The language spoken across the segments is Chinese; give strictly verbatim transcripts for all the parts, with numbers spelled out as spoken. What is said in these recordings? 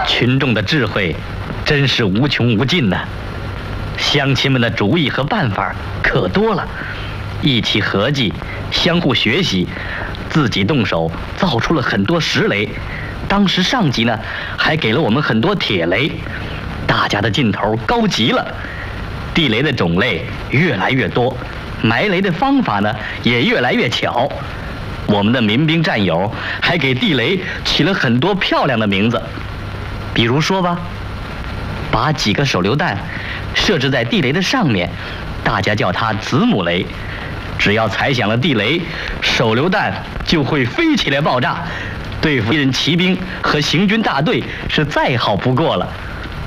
群众的智慧真是无穷无尽呐！乡亲们的主意和办法可多了，一起合计，相互学习，自己动手造出了很多石雷。当时上级呢还给了我们很多铁雷，大家的劲头高极了。地雷的种类越来越多，埋雷的方法呢也越来越巧。我们的民兵战友还给地雷起了很多漂亮的名字，比如说吧，把几个手榴弹设置在地雷的上面，大家叫它子母雷。只要踩响了地雷，手榴弹就会飞起来爆炸，对付敌人骑兵和行军大队是再好不过了。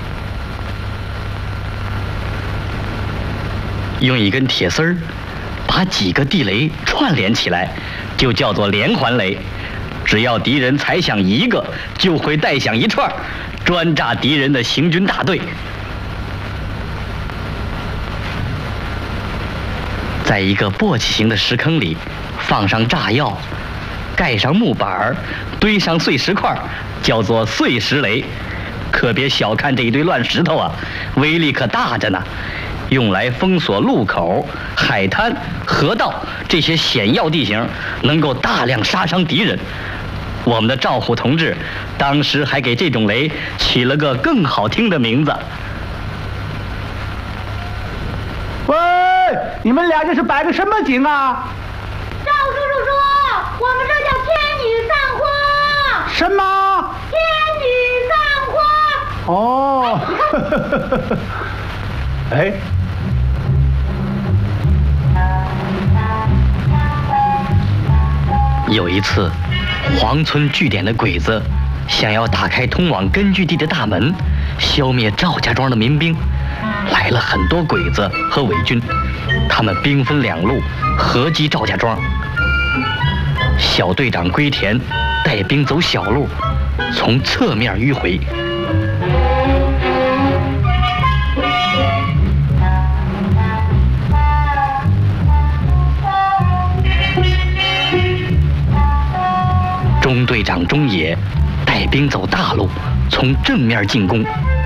用一根铁丝儿把几个地雷串联起来，就叫做连环雷。只要敌人踩响一个，就会带响一串，专炸敌人的行军大队。在一个簸箕形的石坑里，放上炸药，盖上木板，堆上碎石块，叫做碎石雷。可别小看这一堆乱石头啊，威力可大着呢。用来封锁路口、海滩、河道这些险要地形，能够大量杀伤敌人。我们的赵虎同志当时还给这种雷起了个更好听的名字。 喂，你们俩这是摆个什么景啊？ 赵叔叔说，我们这叫天女散花。 什么？ 天女散花。 哦，哎。 有一次，黄村据点的鬼子想要打开通往根据地的大门，消灭赵家庄的民兵。来了很多鬼子和伪军，他们兵分两路，合击赵家庄。小队长龟田带兵走小路，从侧面迂回。中队长中野带兵走大路，从正面进攻。